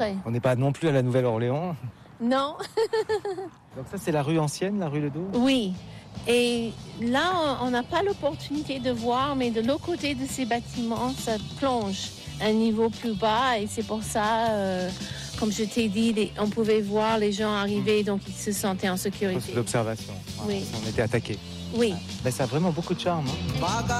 Ouais. On n'est pas non plus à la Nouvelle-Orléans. Non. Donc ça, c'est la rue ancienne, la rue Ledoux? Oui. Et là, on n'a pas l'opportunité de voir, mais de l'autre côté de ces bâtiments, ça plonge à un niveau plus bas. Et c'est pour ça, comme je t'ai dit, on pouvait voir les gens arriver, donc ils se sentaient en sécurité. Poste d'observation. Oui. On était attaqués. Oui. Ben, ça a vraiment beaucoup de charme. Hein.